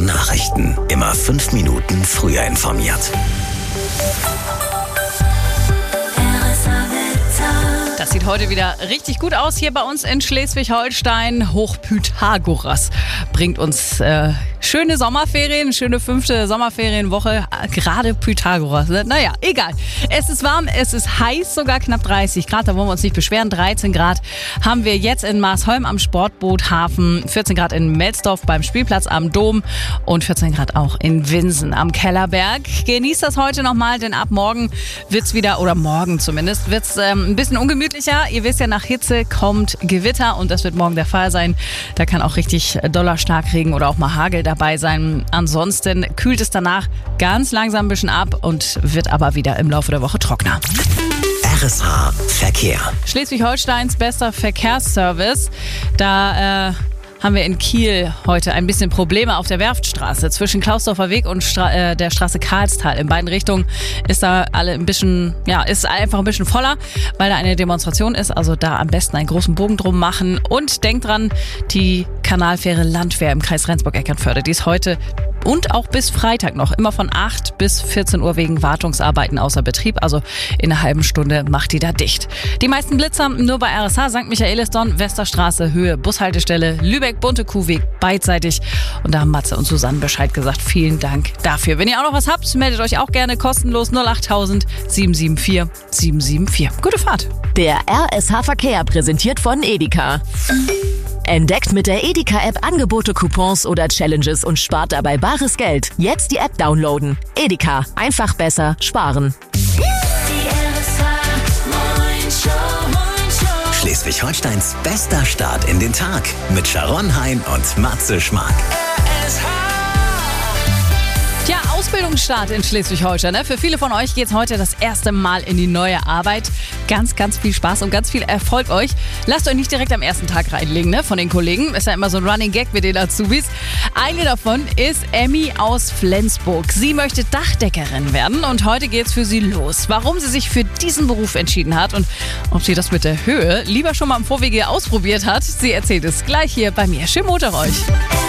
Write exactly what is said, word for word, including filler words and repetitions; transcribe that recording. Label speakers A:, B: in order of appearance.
A: Nachrichten. Immer fünf Minuten früher informiert.
B: Das sieht heute wieder richtig gut aus hier bei uns in Schleswig-Holstein. Hochpythagoras bringt uns äh, schöne Sommerferien, schöne fünfte Sommerferienwoche. Gerade Pythagoras. Naja, egal. Es ist warm, es ist heiß, sogar knapp dreißig Grad. Da wollen wir uns nicht beschweren. dreizehn Grad haben wir jetzt in Marsholm am Sportboothafen, vierzehn Grad in Melsdorf beim Spielplatz am Dom und vierzehn Grad auch in Winsen am Kellerberg. Genießt das heute nochmal, denn ab morgen wird's wieder, oder morgen zumindest, wird's ähm, ein bisschen ungemütlicher. Ihr wisst ja, nach Hitze kommt Gewitter und das wird morgen der Fall sein. Da kann auch richtig doller Starkregen oder auch mal Hagel dabei sein. Ansonsten kühlt es danach ganz langsam ein bisschen ab und wird aber wieder im Laufe der Woche trockener.
A: R S H Verkehr.
B: Schleswig-Holsteins bester Verkehrsservice. Da äh, haben wir in Kiel heute ein bisschen Probleme auf der Werftstraße. Zwischen Klausdorfer Weg und Stra- äh, der Straße Karlstal in beiden Richtungen ist da alle ein bisschen, ja, ist einfach ein bisschen voller, weil da eine Demonstration ist. Also da am besten einen großen Bogen drum machen. Und denkt dran, die Kanalfähre Landwehr im Kreis Rendsburg-Eckernförde, die ist heute und auch bis Freitag noch immer von acht bis vierzehn Uhr wegen Wartungsarbeiten außer Betrieb. Also in einer halben Stunde macht die da dicht. Die meisten Blitzer nur bei R S H, Sankt Michaelisdorf, Westerstraße, Höhe, Bushaltestelle, Lübeck, Bunte Kuhweg, beidseitig. Und da haben Matze und Susanne Bescheid gesagt. Vielen Dank dafür. Wenn ihr auch noch was habt, meldet euch auch gerne kostenlos null acht tausend sieben sieben vier sieben sieben vier. Gute Fahrt.
C: Der R S H Verkehr präsentiert von Edeka. Entdeckt mit der Edeka-App Angebote, Coupons oder Challenges und spart dabei bares Geld. Jetzt die App downloaden. Edeka. Einfach besser sparen.
A: Schleswig-Holsteins bester Start in den Tag mit Sharon Hein und Matze Schmark.
B: Ja, Ausbildungsstart in Schleswig-Holstein. Ne? Für viele von euch geht's heute das erste Mal in die neue Arbeit. Ganz, ganz viel Spaß und ganz viel Erfolg euch. Lasst euch nicht direkt am ersten Tag reinlegen, ne? Von den Kollegen. Ist ja immer so ein Running Gag mit den Azubis. Eine davon ist Emmy aus Flensburg. Sie möchte Dachdeckerin werden und heute geht's für sie los. Warum sie sich für diesen Beruf entschieden hat und ob sie das mit der Höhe lieber schon mal im Vorwege ausprobiert hat, sie erzählt es gleich hier bei mir. Schönen Montag euch.